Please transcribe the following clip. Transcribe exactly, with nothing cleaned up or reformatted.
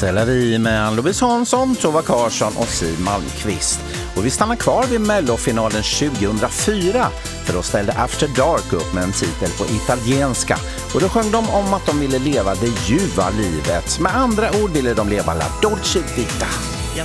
Selleri med Ann-Louise Hansson, Tova Karsson och Siw Malmqvist. Och vi stannar kvar vid Mellofinalen tjugohundrafyra, för då ställde After Dark upp med en titel på italienska. Och då sjöng de om att de ville leva det ljuva livet. Med andra ord ville de leva la dolce vita.